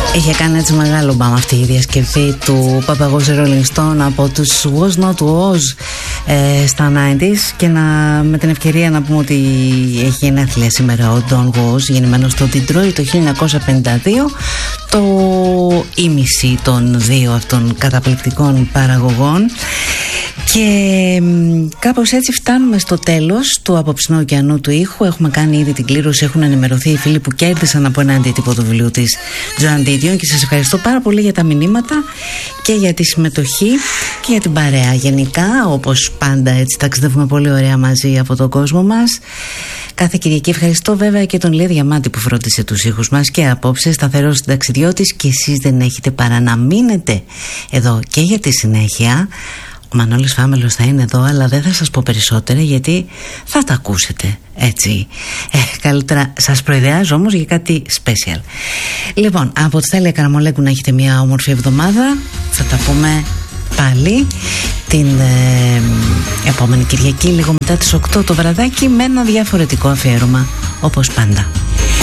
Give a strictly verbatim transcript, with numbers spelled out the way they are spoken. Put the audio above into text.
Είχε κάνει έτσι μεγάλο μπαμ αυτή η διασκευή του Παπαγός Rolling Stone από τους Was Not Was ε, στα ενενήντα και να, με την ευκαιρία να πούμε ότι έχει γενέθλια σήμερα ο Don Was, γεννημένος στο Detroit το χίλια εννιακόσια πενήντα δύο, το ήμιση των δύο αυτών καταπληκτικών παραγωγών. Και κάπως έτσι φτάνουμε στο τέλος του απόψινού ωκεανού του ήχου. Έχουμε κάνει ήδη την κλήρωση, έχουν ενημερωθεί οι φίλοι που κέρδισαν από ένα αντίτυπο του βιβλίου της Joan Didion και σας ευχαριστώ πάρα πολύ για τα μηνύματα και για τη συμμετοχή και για την παρέα. Γενικά, όπως πάντα, έτσι ταξιδεύουμε πολύ ωραία μαζί από τον κόσμο μας κάθε Κυριακή. Ευχαριστώ βέβαια και τον Λία Διαμάντη που φρόντισε τους ήχους μας και απόψε σταθερός συνταξιδιώτης, και εσείς δεν έχετε παρά να μείνετε εδώ και για τη συνέχεια. Ο Μανώλης Φάμελος θα είναι εδώ, αλλά δεν θα σας πω περισσότερα γιατί θα τα ακούσετε, έτσι. Ε, καλύτερα σας προειδεάζω όμως για κάτι special. Λοιπόν, από τη Στέλια Καραμολέγκου να έχετε μια όμορφη εβδομάδα. Θα τα πούμε πάλι την ε, επόμενη Κυριακή λίγο μετά τις οκτώ το βραδάκι με ένα διαφορετικό αφιέρωμα όπως πάντα.